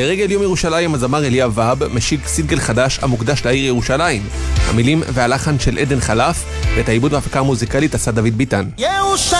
לרגל יום ירושלים הזמר אליאב והב משיק סינגל חדש המוקדש לעיר ירושלים. המילים והלחן של עדן חלף, ואת העיבוד וההפקה המוזיקלית עשה דוד ביטן.